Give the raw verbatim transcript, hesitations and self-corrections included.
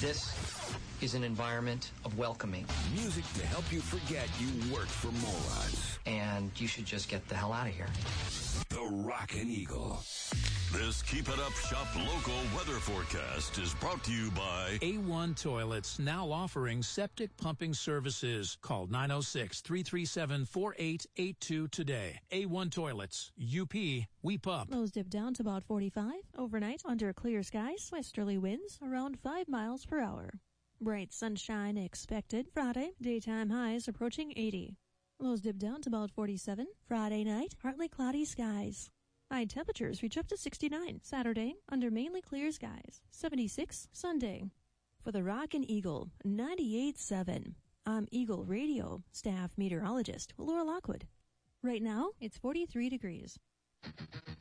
This is an environment of welcoming. Music to help you forget you work for morons. And you should just get the hell out of here. The Rockin' Eagle. This Keep It Up Shop local weather forecast is brought to you by A one Toilets, now offering septic pumping services. Call nine oh six, three three seven, four eight eight two today. A one Toilets, U P, we pump. Lows dip down to about forty-five. Overnight, under clear skies, westerly winds around five miles per hour. Bright sunshine expected Friday. Daytime highs approaching eighty. Lows dip down to about forty-seven. Friday night, partly cloudy skies. High temperatures reach up to sixty-nine. Saturday, under mainly clear skies. seventy-six Sunday. For the Rockin' Eagle, ninety-eight point seven. I'm Eagle Radio staff meteorologist Laura Lockwood. Right now, it's forty-three degrees.